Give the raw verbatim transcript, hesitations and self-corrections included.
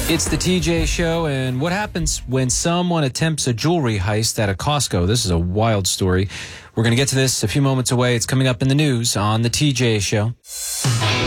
It's the T J Show, and what happens when someone attempts a jewelry heist at a Costco? This is a wild story. We're going to get to this a few moments away. It's coming up in the news on the T J Show.